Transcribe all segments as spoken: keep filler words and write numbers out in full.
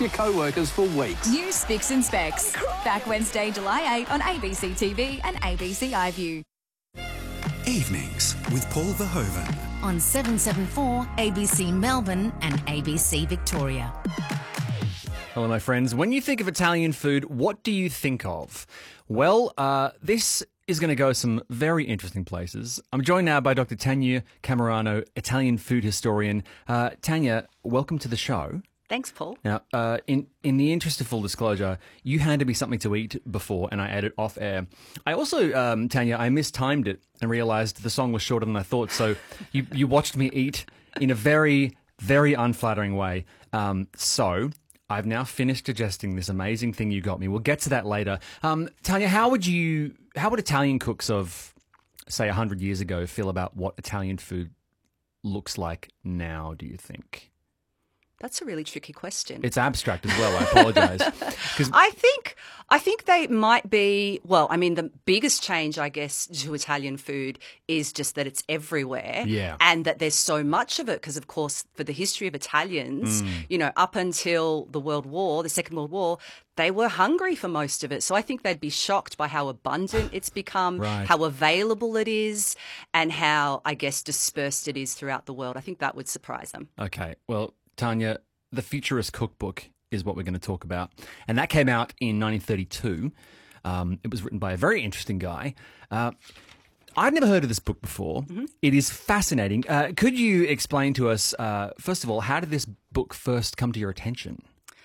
your co-workers for weeks. New Spicks and Specs. Back Wednesday, July eighth on A B C T V and A B C iView. Evenings with Paul Verhoeven. On seven seven four, A B C Melbourne and A B C Victoria. Hello, my friends. When you think of Italian food, what do you think of? Well, uh, this is going to go some very interesting places. I'm joined now by Doctor Tania Camerano, Italian food historian. Uh, Tania, welcome to the show. Thanks, Paul. Now, uh, in, in the interest of full disclosure, you handed me something to eat before and I ate it off air. I also, um, Tania, I mistimed it and realised the song was shorter than I thought, so you, you watched me eat in a very, very unflattering way. Um, so... I've now finished digesting this amazing thing you got me. We'll get to that later. Um, Tania, how would you, how would Italian cooks of, say, one hundred years ago feel about what Italian food looks like now, do you think? That's a really tricky question. It's abstract as well, I apologise. I think I think they might be, well, I mean, the biggest change, I guess, to Italian food is just that it's everywhere. Yeah. And that there's so much of it because, of course, for the history of Italians, mm. you know, up until the World War, the Second World War, they were hungry for most of it. So I think they'd be shocked by how abundant it's become, right. how available it is, and how, I guess, dispersed it is throughout the world. I think that would surprise them. Okay. Well, Tania, The Futurist Cookbook is what we're going to talk about. And that came out in nineteen thirty-two. Um, it was written by a very interesting guy. Uh, I'd never heard of this book before. Mm-hmm. It is fascinating. Uh, could you explain to us, uh, first of all, how did this book first come to your attention?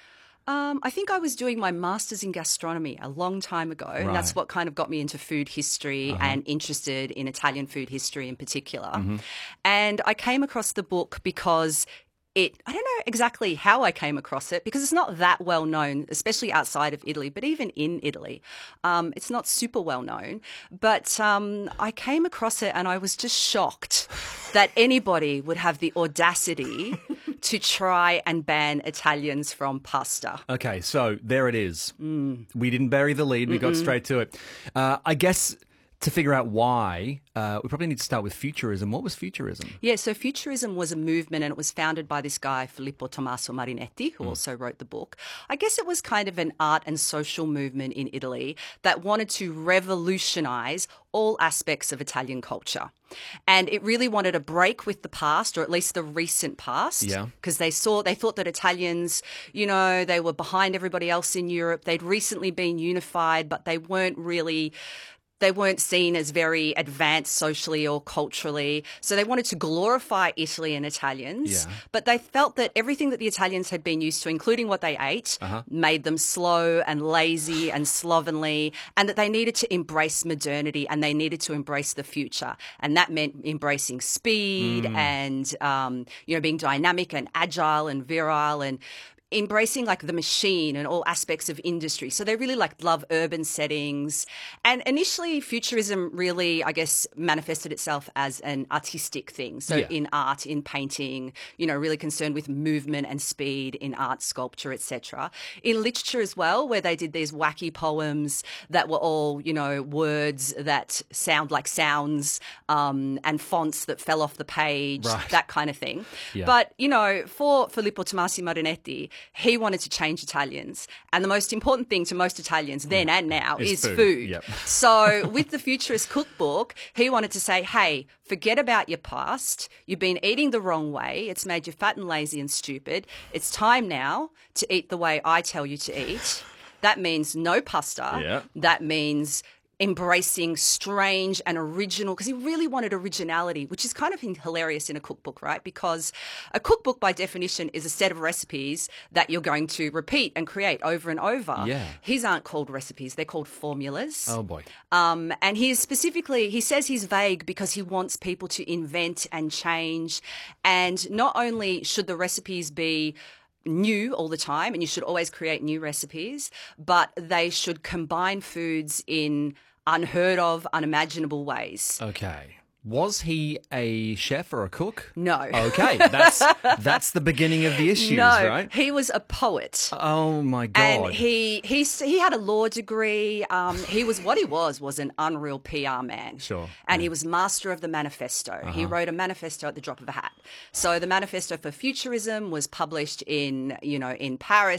Um, I think I was doing my master's in gastronomy a long time ago, Right. and that's what kind of got me into food history Uh-huh. and interested in Italian food history in particular. Mm-hmm. And I came across the book because it, I don't know exactly how I came across it because it's not that well known, especially outside of Italy, but even in Italy, um, it's not super well known. But um, I came across it and I was just shocked that anybody would have the audacity to try and ban Italians from pasta. Okay, so there it is. Mm. We didn't bury the lead. We Mm-mm. got straight to it. Uh, I guess to figure out why, uh, we probably need to start with Futurism. What was Futurism? Yeah, so Futurism was a movement and it was founded by this guy, Filippo Tommaso Marinetti, who mm. also wrote the book. I guess it was kind of an art and social movement in Italy that wanted to revolutionise all aspects of Italian culture. And it really wanted a break with the past, or at least the recent past. Yeah. Because they saw, they thought that Italians, you know, they were behind everybody else in Europe. They'd recently been unified, but they weren't really... They weren't seen as very advanced socially or culturally. So they wanted to glorify Italy and Italians. Yeah. But they felt that everything that the Italians had been used to, including what they ate, Uh-huh. made them slow and lazy and slovenly, and that they needed to embrace modernity and they needed to embrace the future. And that meant embracing speed Mm. and, um, you know, being dynamic and agile and virile and embracing like the machine and all aspects of industry. So they really like love urban settings. And initially Futurism really, I guess, manifested itself as an artistic thing. So Yeah. in art, in painting, you know, really concerned with movement and speed in art, sculpture, et cetera. In literature as well, where they did these wacky poems that were all, you know, words that sound like sounds um, and fonts that fell off the page, Right. that kind of thing. Yeah. But, you know, for Filippo Tommaso Marinetti, he wanted to change Italians. And the most important thing to most Italians then and now Is is food. food. Yep. So with the Futurist Cookbook, he wanted to say, hey, forget about your past. You've been eating the wrong way. It's made you fat and lazy and stupid. It's time now to eat the way I tell you to eat. That means no pasta. Yeah. That means embracing strange and original, because he really wanted originality, which is kind of hilarious in a cookbook, right? Because a cookbook by definition is a set of recipes that you're going to repeat and create over and over. Yeah. His aren't called recipes, they're called formulas. Oh, boy. Um, and he is specifically, he says he's vague because he wants people to invent and change. And not only should the recipes be new all the time, and you should always create new recipes, but they should combine foods in unheard of, unimaginable ways. Okay. Was he a chef or a cook? No. Okay, that's that's the beginning of the issues, no, right? he was a poet. Oh my God! And he he he had a law degree. Um, he was what he was was an unreal P R man. Sure. And yeah. he was master of the manifesto. Uh-huh. He wrote a manifesto at the drop of a hat. So the manifesto for Futurism was published in you know in Paris